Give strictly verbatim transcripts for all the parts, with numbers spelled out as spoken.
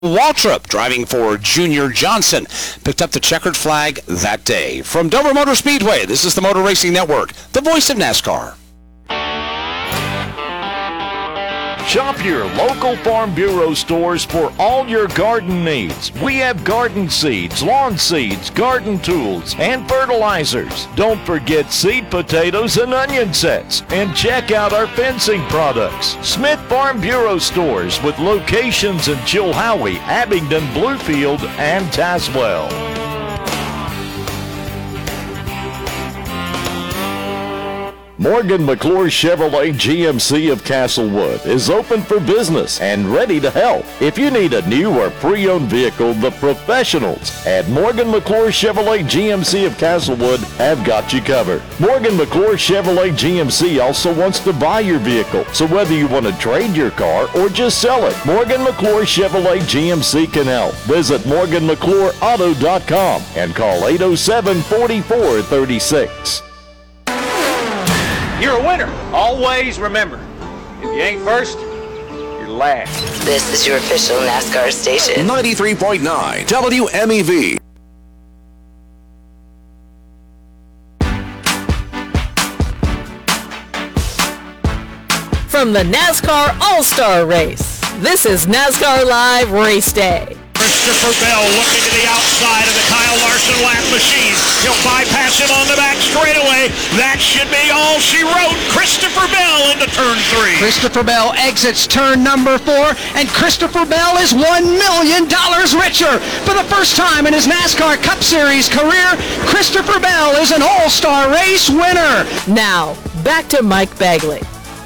Waltrip, driving for Junior Johnson, picked up the checkered flag that day. From Dover Motor Speedway, this is the Motor Racing Network, the voice of NASCAR. Shop your local Farm Bureau stores for all your garden needs. We have garden seeds, lawn seeds, garden tools, and fertilizers. Don't forget seed potatoes and onion sets. And check out our fencing products. Smith Farm Bureau stores with locations in Chilhowie, Abingdon, Bluefield, and Tazewell. Morgan McClure Chevrolet G M C of Castlewood is open for business and ready to help. If you need a new or pre-owned vehicle, the professionals at Morgan McClure Chevrolet G M C of Castlewood have got you covered. Morgan McClure Chevrolet G M C also wants to buy your vehicle, so whether you want to trade your car or just sell it, Morgan McClure Chevrolet G M C can help. Visit Morgan McClure Auto dot com and call eight oh seven, four four three six. You're a winner. Always remember, if you ain't first, you're last. This is your official NASCAR station. ninety-three point nine W M E V. From the NASCAR All-Star Race, this is NASCAR Live Race Day. Christopher Bell looking to the outside of the Kyle Larson lap machine. He'll bypass him on the back straightaway. That should be all she wrote. Christopher Bell into turn three. Christopher Bell exits turn number four, and Christopher Bell is one million dollars richer. For the first time in his NASCAR Cup Series career, Christopher Bell is an All-Star Race winner. Now, back to Mike Bagley.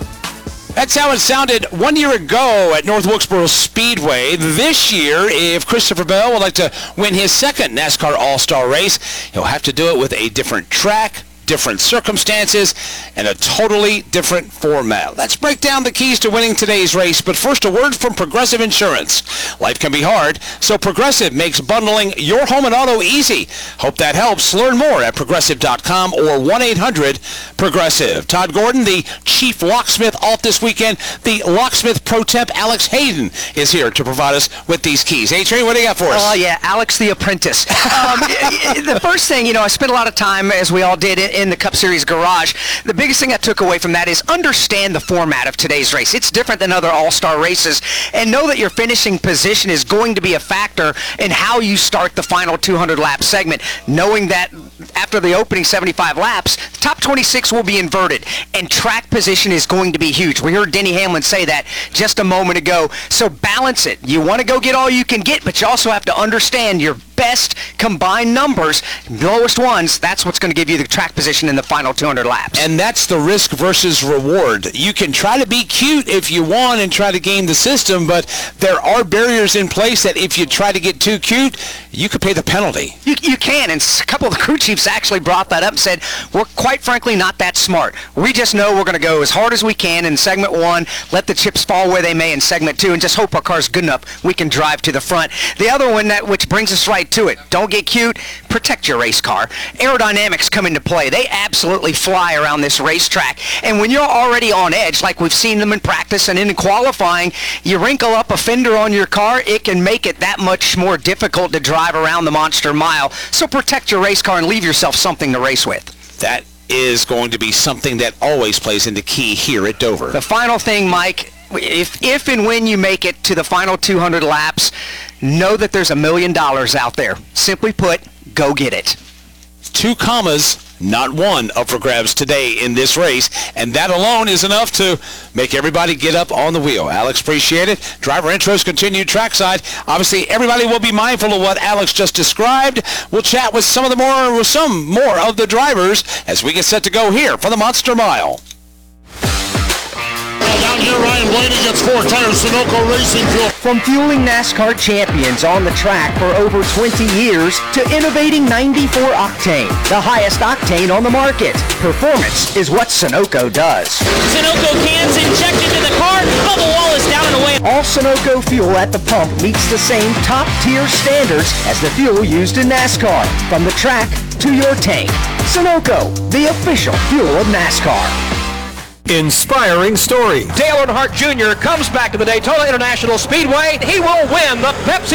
That's how it sounded one year ago at North Wilkesboro Speedway. This year, if Christopher Bell would like to win his second NASCAR All-Star race, he'll have to do it with a different track, different circumstances, and a totally different format. Let's break down the keys to winning today's race, but first a word from Progressive Insurance. Life can be hard, so Progressive makes bundling your home and auto easy. Hope that helps. Learn more at progressive dot com or one eight hundred progressive. Todd Gordon, the chief locksmith off this weekend. The locksmith pro temp, Alex Hayden, is here to provide us with these keys. Hey, Trey, what do you got for us? Oh, yeah, Alex the apprentice. um, the first thing, you know, I spent a lot of time, as we all did, in the Cup Series garage. The biggest thing I took away from that is understand the format of today's race. It's different than other all-star races, and know that your finishing position is going to be a factor in how you start the final two hundred lap segment, knowing that after the opening seventy-five laps, top twenty-six will be inverted, and track position is going to be huge. We heard Denny Hamlin say that just a moment ago, so balance it. You want to go get all you can get, but you also have to understand your best combined numbers, lowest ones. That's what's going to give you the track position in the final two hundred laps. And that's the risk versus reward. You can try to be cute if you want and try to game the system, but there are barriers in place that if you try to get too cute, you could pay the penalty. You, you can, and a couple of the crew chiefs actually brought that up and said, we're quite frankly not that smart. We just know we're going to go as hard as we can in segment one, let the chips fall where they may in segment two, and just hope our car's good enough we can drive to the front. The other one, that which brings us right to it, don't get cute, protect your race car. Aerodynamics come into play. They absolutely fly around this racetrack, and when you're already on edge, like we've seen them in practice and in qualifying, you wrinkle up a fender on your car, it can make it that much more difficult to drive around the Monster Mile. So protect your race car and leave yourself something to race with. That is going to be something that always plays into key here at Dover. The final thing, Mike, if if and when you make it to the final two hundred laps, know that there's a million dollars out there. Simply put, go get it. Two commas, not one, up for grabs today in this race, and that alone is enough to make everybody get up on the wheel. Alex, appreciate it. Driver intros continue trackside. Obviously, everybody will be mindful of what Alex just described. We'll chat with some of the more, with some more of the drivers as we get set to go here for the Monster Mile. Down here, Ryan Blaney gets four tires, Sunoco Racing Fuel. From fueling NASCAR champions on the track for over twenty years to innovating ninety-four octane, the highest octane on the market. Performance is what Sunoco does. Sunoco cans injected to the car, Bubba Wallace down and away. All Sunoco fuel at the pump meets the same top-tier standards as the fuel used in NASCAR, from the track to your tank. Sunoco, the official fuel of NASCAR. Inspiring stories. Dale Earnhardt Junior comes back to the Daytona International Speedway. He will win the Pepsi